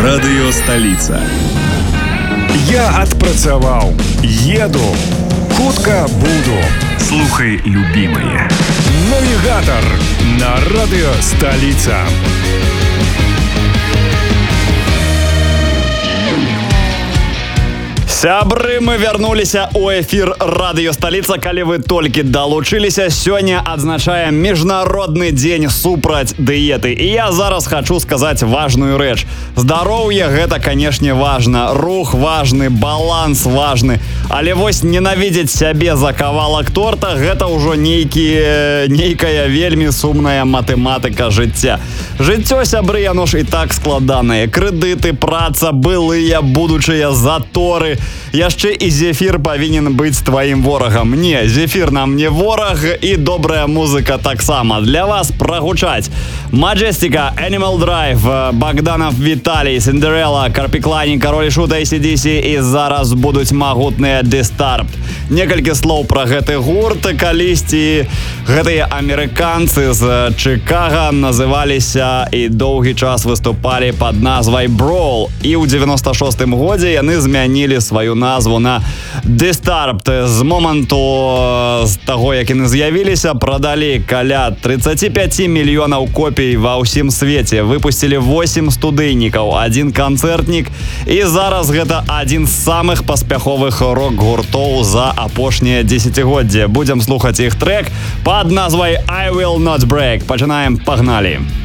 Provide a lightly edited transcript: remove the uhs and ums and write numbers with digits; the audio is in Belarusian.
Радыё Сталіца. Я адпрацаваў, еду, хутка буду. Слухай, любимые. Навігатор на Радыё Сталіца. Сябры, мы вярнуліся ў эфір Радыё Сталіца. Калі вы толькі далучыліся, сёння адзначаем міжнародны дзень супраць дыеты. І я зараз хочу сказаць важную рэч. Здароўе гэта, канешне, важна, рух важны, баланс важны. Але вось ненавідзець сябе за кавалак торта гэта ўжо нейкая вельмі сумная матэматыка жыцця. Жыццё, сябры, яно ж і так складанае. Крэдыты, праца, былыя, будучыя заторы. Яшчэ і зефір павінен быць тваім ворагам. Не, зефір нам не вораг, і добрая музыка таксама. Для вас прагучаць Majestica, Animal Drive, Богданов Віталій, Cinderella, Карпіклані, Король і Шут, AC/DC, і зараз будуць магутныя Disturbed. Некалькі слоў пра гэты гурт. Калісьці гэтыя амерыканцы з Чикага называліся і доўгі час выступалі пад назвай Brawl. І ў 96-м годзе яны змянілі сваю назву на Disturbed. З моманту з таго, як яны з'явіліся, прадалі каля 35 мільёнаў копій ва ўсім свеце. Выпусцілі 8 студыйнікаў, 1 канцэртнік, і зараз гэта адзін з самых паспяховых рок-гуртоў за апошняе дзесяцігоддзе. Будзем слухаць іх трэк пад назвай I Will Not Break. Пачынаем, пагналі.